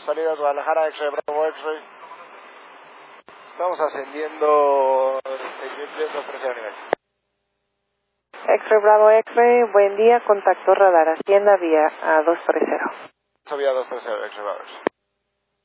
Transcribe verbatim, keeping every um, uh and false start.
salidas Guadalajara, X-Ray, Bravo, X-Ray. Estamos ascendiendo seis mil pies, dos trece a nivel. X-Ray, Bravo, X-Ray, buen día, contacto radar, Hacienda vía a dos trece. Vía dos trece, X-Ray, Bravo, X-Ray.